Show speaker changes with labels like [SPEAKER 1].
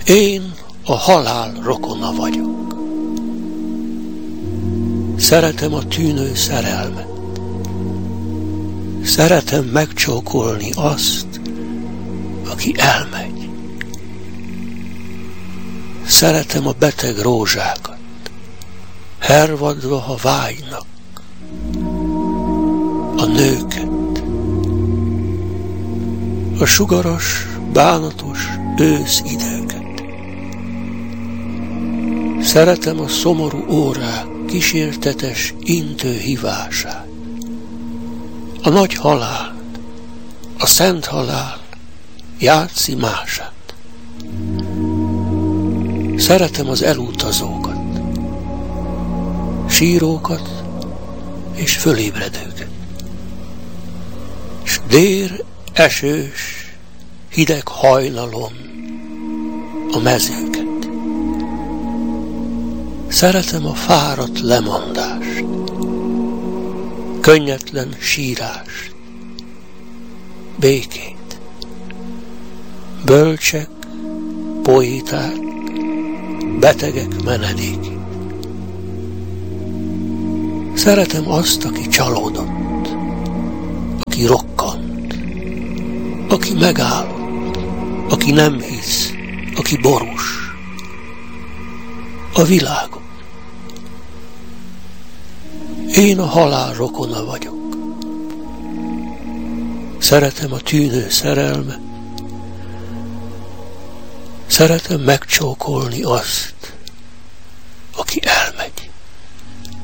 [SPEAKER 1] Én a halál rokona vagyok. Szeretem a tűnő szerelmet. Szeretem megcsókolni azt, aki elmegy. Szeretem a beteg rózsákat, hervadva, ha vágynak, a nőket, a sugaras, bánatos őszidőket. Szeretem a szomorú órák kísértetes intő hívását, a nagy halált, a szent halál játszi mását. Szeretem az elutazókat, sírókat és fölébredőket, s dér esős, hideg hajnalon a mezőket. Szeretem a fáradt lemondást, könnyetlen sírást, békét, bölcsek, poéták, betegek menedékét. Szeretem azt, aki csalódott, aki rokkant, aki megállott, aki nem hisz, aki borús. A világon. Én a halál rokona vagyok. Szeretem a tűnő szerelmet. Szeretem megcsókolni azt, aki el.